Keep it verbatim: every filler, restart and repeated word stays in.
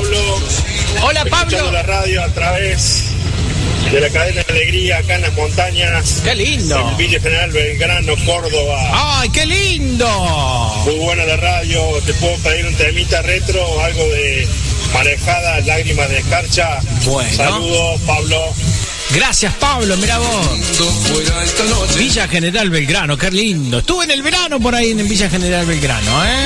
Pablo. Hola, Pablo. Escuchando la radio a través de la cadena de Alegría acá en las montañas. ¡Qué lindo! En Villa General Belgrano, Córdoba. ¡Ay, qué lindo! Muy buena la radio. Te puedo pedir un temita retro, algo de Marejada, Lágrimas de Escarcha. Bueno. Saludos, Pablo. Gracias, Pablo, mirá vos. Villa General Belgrano, qué lindo. Estuve en el verano por ahí en Villa General Belgrano, ¿eh?